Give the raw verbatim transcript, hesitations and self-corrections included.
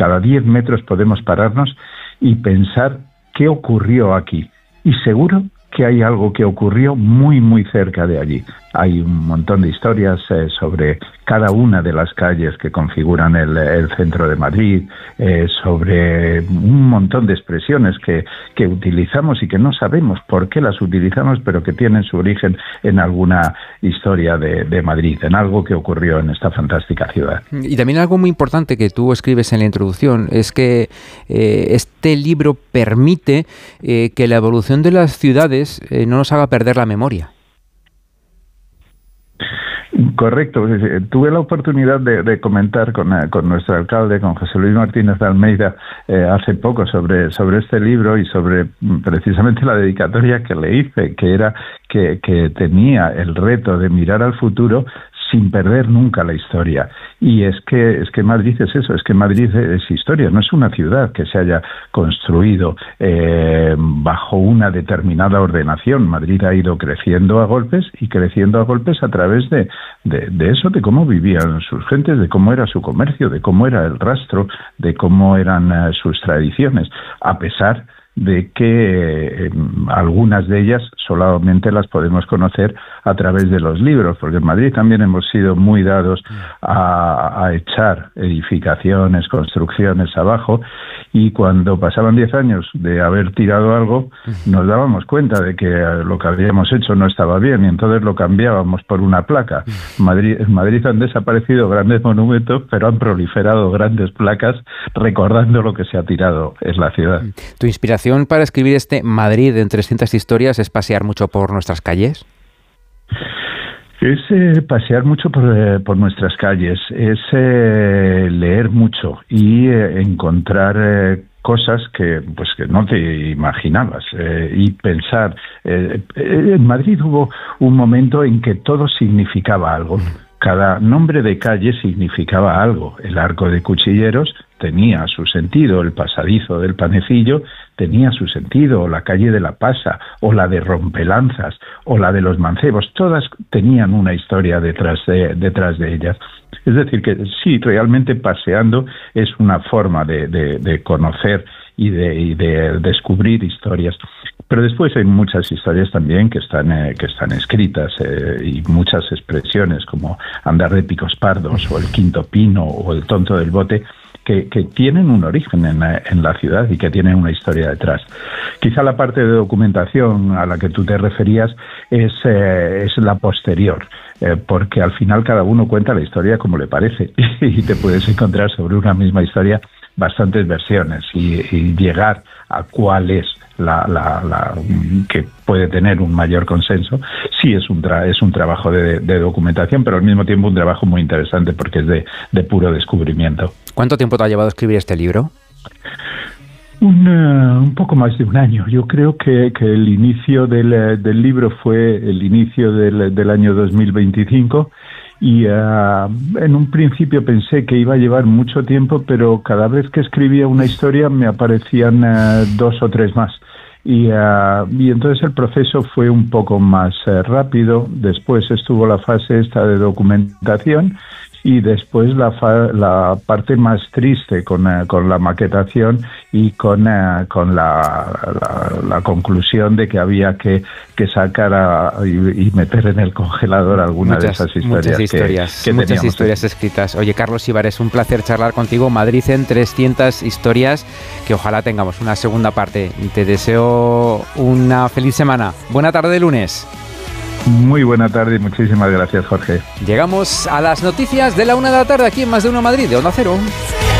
cada diez metros podemos pararnos y pensar qué ocurrió aquí. Y seguro que hay algo que ocurrió muy, muy cerca de allí. Hay un montón de historias eh, sobre cada una de las calles que configuran el, el centro de Madrid, eh, sobre un montón de expresiones que, que utilizamos y que no sabemos por qué las utilizamos, pero que tienen su origen en alguna historia de, de Madrid, en algo que ocurrió en esta fantástica ciudad. Y también algo muy importante que tú escribes en la introducción es que eh, este libro permite eh, que la evolución de las ciudades eh, no nos haga perder la memoria. Correcto. Tuve la oportunidad de, de comentar con, con nuestro alcalde, con José Luis Martínez de Almeida, eh, hace poco sobre, sobre este libro y sobre precisamente la dedicatoria que le hice, que era que, que tenía el reto de mirar al futuro sin perder nunca la historia. Y es que es que Madrid es eso, es que Madrid es historia, no es una ciudad que se haya construido eh, bajo una determinada ordenación. Madrid ha ido creciendo a golpes y creciendo a golpes a través de, de, de eso, de cómo vivían sus gentes, de cómo era su comercio, de cómo era el rastro, de cómo eran uh, sus tradiciones, a pesar de que eh, algunas de ellas solamente las podemos conocer a través de los libros, porque en Madrid también hemos sido muy dados a, a echar edificaciones, construcciones abajo, y cuando pasaban diez años de haber tirado algo, nos dábamos cuenta de que lo que habíamos hecho no estaba bien, y entonces lo cambiábamos por una placa. Madrid, en Madrid han desaparecido grandes monumentos, pero han proliferado grandes placas recordando lo que se ha tirado en la ciudad. ¿Tu inspiración para escribir este Madrid en trescientas historias es pasear mucho por nuestras calles? Es eh, pasear mucho por, eh, por nuestras calles, es eh, leer mucho y eh, encontrar eh, cosas que pues que no te imaginabas eh, y pensar. Eh, en Madrid hubo un momento en que todo significaba algo. Cada nombre de calle significaba algo. El Arco de Cuchilleros tenía su sentido, el Pasadizo del Panecillo tenía su sentido, o la calle de la Pasa, o la de Rompelanzas, o la de los Mancebos, todas tenían una historia detrás de, detrás de ellas. Es decir, que sí, realmente paseando es una forma de, de, de conocer y de, y de descubrir historias. Pero después hay muchas historias también que están eh, que están escritas eh, y muchas expresiones como andar de picos pardos o el quinto pino o el tonto del bote que, que tienen un origen en la, en la ciudad y que tienen una historia detrás. Quizá la parte de documentación a la que tú te referías es, eh, es la posterior, eh, porque al final cada uno cuenta la historia como le parece y te puedes encontrar sobre una misma historia bastantes versiones y, y llegar a cuál es la, la, la que puede tener un mayor consenso. Sí es un tra- es un trabajo de, de documentación, pero al mismo tiempo un trabajo muy interesante porque es de, de puro descubrimiento. ¿Cuánto tiempo te ha llevado a escribir este libro? Un, uh, un poco más de un año. Yo creo que, que el inicio del, del libro fue el inicio del, del año dos mil veinticinco. Y uh, en un principio pensé que iba a llevar mucho tiempo, pero cada vez que escribía una historia me aparecían uh, dos o tres más. Y, uh, y entonces el proceso fue un poco más uh, rápido. Después estuvo la fase esta de documentación y después la, fa- la parte más triste con, uh, con la maquetación y con, uh, con la, la, la conclusión de que había que, que sacar a, y, y meter en el congelador alguna muchas, de esas historias. Muchas historias, que, que muchas historias escritas. Oye, Carlos Ibares, un placer charlar contigo. Madrid en trescientas historias, que ojalá tengamos una segunda parte. Te deseo una feliz semana. Buena tarde de lunes. Muy buena tarde y muchísimas gracias, Jorge. Llegamos a las noticias de la una de la tarde aquí en Más de Uno Madrid, de Onda Cero.